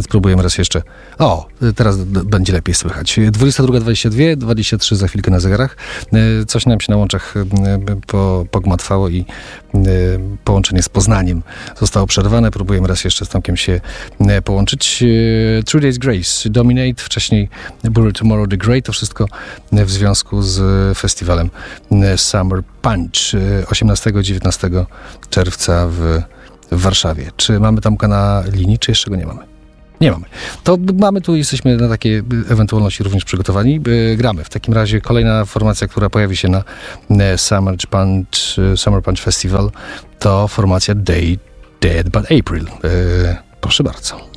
Więc próbujemy raz jeszcze. O, teraz będzie lepiej słychać. 22:22, 23 za chwilkę na zegarach. Coś nam się na łączach pogmatwało i połączenie z Poznaniem zostało przerwane. Próbujemy raz jeszcze z Tomkiem się połączyć. Three Days Grace, Dominate, wcześniej Bury Tomorrow the Great. To wszystko w związku z festiwalem Summer Punch 18-19 czerwca w Warszawie. Czy mamy Tomka na linii, czy jeszcze go nie mamy? Nie mamy. To mamy tu, jesteśmy na takie ewentualności również przygotowani. Gramy. W takim razie kolejna formacja, która pojawi się na Summer Punch Festival, to formacja They Dead But April. Proszę bardzo.